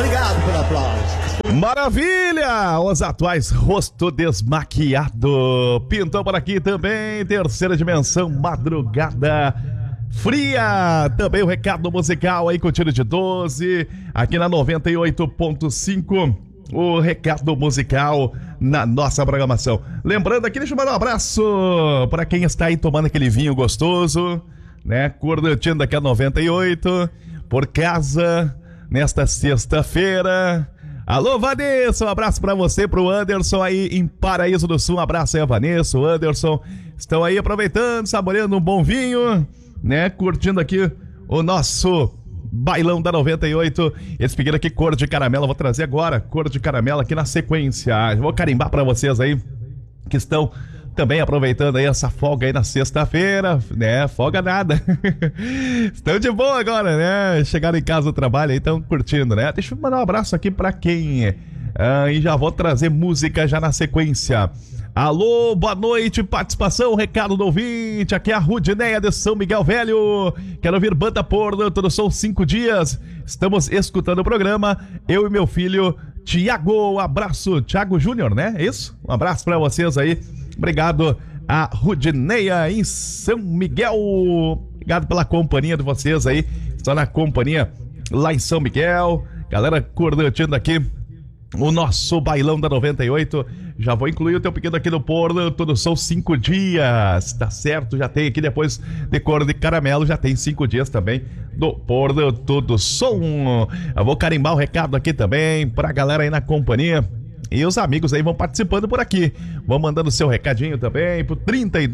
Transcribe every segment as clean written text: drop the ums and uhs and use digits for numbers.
Obrigado pelo aplauso. Maravilha! Os atuais rosto desmaquiado. Pintou por aqui também, terceira dimensão, madrugada fria. Também o recado musical aí com tiro de 12, aqui na 98.5. O recado musical na nossa programação. Lembrando aqui, deixa eu mandar um abraço para quem está aí tomando aquele vinho gostoso, né? Curtindo aqui a 98, por casa, nesta sexta-feira. Alô, Vanessa, um abraço pra você, pro Anderson aí em Paraíso do Sul. Um abraço aí a Vanessa, o Anderson. Estão aí aproveitando, saboreando um bom vinho, né? Curtindo aqui o nosso bailão da 98. Eles pediram aqui cor de caramelo, vou trazer agora cor de caramelo aqui na sequência. Vou carimbar pra vocês aí que estão também aproveitando aí essa folga aí na sexta-feira, né? Folga nada. Estão de boa agora, né? Chegaram em casa do trabalho aí, estão curtindo, né? Deixa eu mandar um abraço aqui pra quem... e já vou trazer música já na sequência. Alô, boa noite, participação, recado do ouvinte. Aqui é a Rudineia de São Miguel Velho. Quero ouvir Banda Porto, tudo são 5 dias. Estamos escutando o programa, eu e meu filho Tiago. Um abraço, Tiago Júnior, né? Isso? Um abraço pra vocês aí. Obrigado a Rudineia em São Miguel. Obrigado pela companhia de vocês aí. Estão na companhia lá em São Miguel. Galera curtindo aqui o nosso bailão da 98. Já vou incluir o teu pedido aqui no Porto. Tudo são 5 dias. Tá certo? Já tem aqui depois de cor de caramelo. Já tem 5 dias também do Porto Tudo Som. Eu vou carimbar o recado aqui também pra galera aí na companhia. E os amigos aí vão participando por aqui. Vão mandando seu recadinho também pro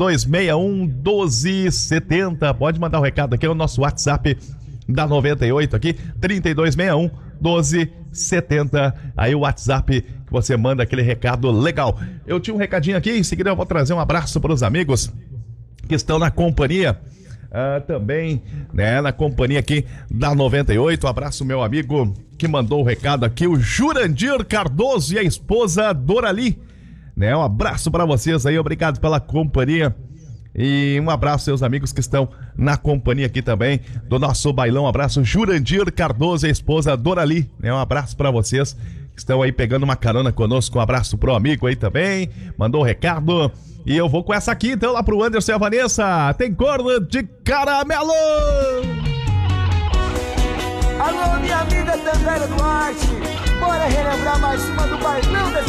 3261-1270. Pode mandar o recado aqui, é o nosso WhatsApp da 98 aqui, 3261-1270. Aí o WhatsApp que você manda aquele recado legal. Eu tinha um recadinho aqui, em seguida eu vou trazer um abraço para os amigos que estão na companhia. Também, né, na companhia aqui da 98. Um abraço, meu amigo que mandou o recado aqui, o Jurandir Cardoso e a esposa Dorali, né? Um abraço para vocês aí, obrigado pela companhia. E um abraço seus amigos que estão na companhia aqui também do nosso bailão. Um abraço, Jurandir Cardoso e a esposa Dorali, né? Um abraço para vocês que estão aí pegando uma carona conosco. Um abraço pro amigo aí também, mandou o recado. E eu vou com essa aqui, então, lá pro Anderson e a Vanessa. Tem cor de caramelo! Alô, minha amiga Tandera Duarte. Bora relembrar mais uma do bailão da